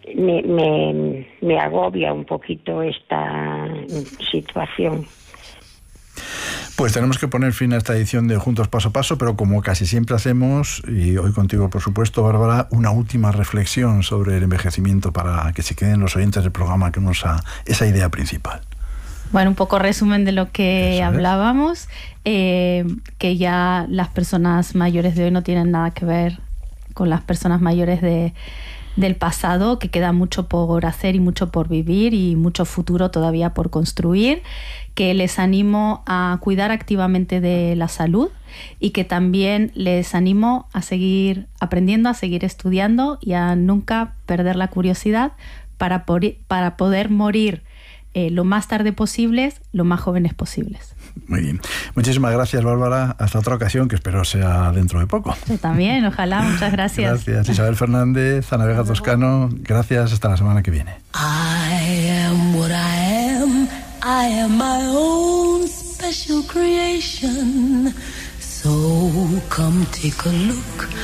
me agobia un poquito esta situación. Pues tenemos que poner fin a esta edición de Juntos Paso a Paso, pero como casi siempre hacemos, y hoy contigo por supuesto, Bárbara, una última reflexión sobre el envejecimiento para que se queden los oyentes del programa con esa idea principal. Bueno, un poco resumen de lo que hablábamos, que ya las personas mayores de hoy no tienen nada que ver con las personas mayores del pasado, que queda mucho por hacer y mucho por vivir y mucho futuro todavía por construir, que les animo a cuidar activamente de la salud y que también les animo a seguir aprendiendo, a seguir estudiando y a nunca perder la curiosidad para poder morir lo más tarde posibles, lo más jóvenes posibles. Muy bien. Muchísimas gracias, Bárbara. Hasta otra ocasión, que espero sea dentro de poco. Yo también, ojalá. Muchas gracias. Gracias. Isabel Fernández, Ana Vega Toscano. Gracias. Hasta la semana que viene. I am what I am. I am my own special creation. So come take a look.